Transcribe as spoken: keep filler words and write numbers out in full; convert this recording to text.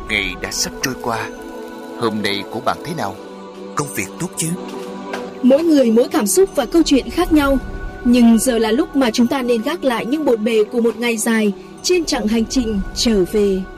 ngày đã sắp trôi qua. Hôm nay của bạn thế nào? Công việc tốt chứ? Mỗi người mỗi cảm xúc và câu chuyện khác nhau. Nhưng giờ là lúc mà chúng ta nên gác lại những bộn bề của một ngày dài trên chặng hành trình trở về.